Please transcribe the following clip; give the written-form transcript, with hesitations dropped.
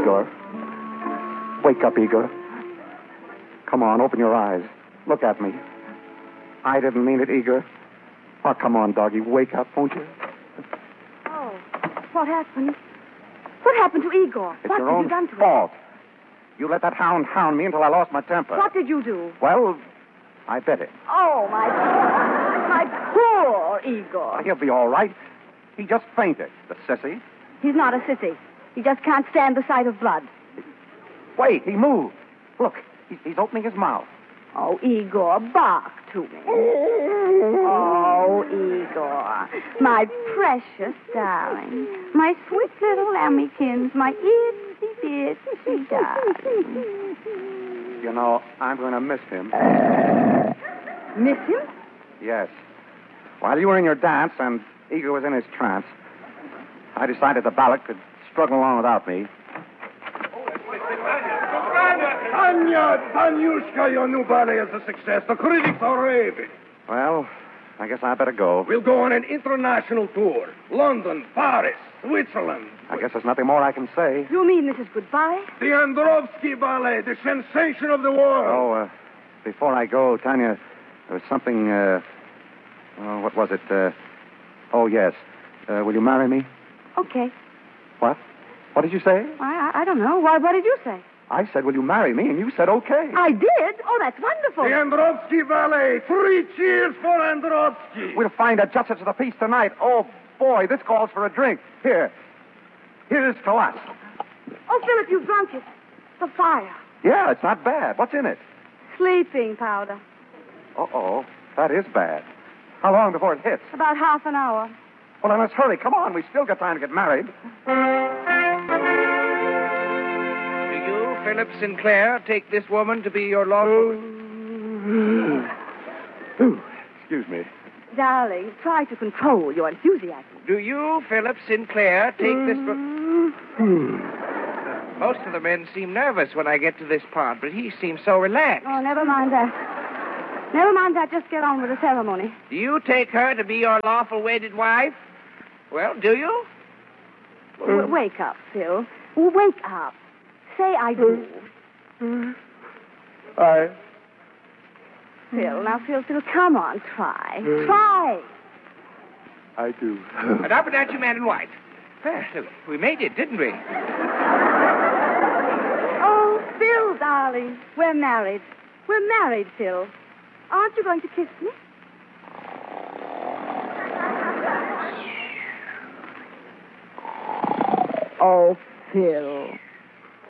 Igor. Wake up, Igor. Come on, open your eyes. Look at me. I didn't mean it, Igor. Oh, come on, doggy. Wake up, won't you? Oh, what happened? What happened to Igor? It's what your have own you done to fault. You let that hound me until I lost my temper. him? What did you do? Well, I bet it. Oh, my poor Igor. He'll be all right. He just fainted, the sissy. He's not a sissy. He just can't stand the sight of blood. Wait, he moved. Look, he's opening his mouth. Oh, Igor, bark to me. Oh, Igor, my precious darling, my sweet little lambykins, my itsy bitsy darling. You know, I'm going to miss him. Miss him? Yes. While you were in your dance and Igor was in his trance, I decided the ballad could struggle along without me. Tanya, Tanyushka, your new ballet is a success. The critics are raving. Well, I guess I better go. We'll go on an international tour. London, Paris, Switzerland. I guess there's nothing more I can say. You mean this is goodbye? The Androvsky Ballet, the sensation of the world. Before I go, Tanya, there was something, what was it? Oh, yes. Will you marry me? Okay. What? What did you say? I don't know. What did you say? I said, will you marry me? And you said, okay. I did? Oh, that's wonderful. The Androvsky Ballet. 3 cheers for Androvsky. We'll find a justice of the peace tonight. Oh, boy, this calls for a drink. Here's to us. Oh, Philip, you drunk it. The fire. Yeah, it's not bad. What's in it? Sleeping powder. Uh-oh, that is bad. How long before it hits? About half an hour. Well, then let's hurry. Come on, we still got time to get married. Do you, Philip Sinclair, take this woman to be your lawful... Excuse me. Darling, try to control your enthusiasm. Do you, Philip Sinclair, take this... Most of the men seem nervous when I get to this part, but he seems so relaxed. Oh, never mind that. Never mind that. Just get on with the ceremony. Do you take her to be your lawful wedded wife? Well, do you? Wake up, Phil. Wake up. Say I do. Phil, now, Phil, come on, try. Try. I do. And up and at you, man in white. Well, we made it, didn't we? Oh, Phil, darling, we're married. We're married, Phil. Aren't you going to kiss me? Oh, Phil.